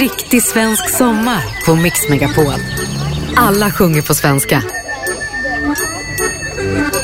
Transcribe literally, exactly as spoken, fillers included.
Riktig svensk sommar på Mix Megapol. Alla sjunger på svenska.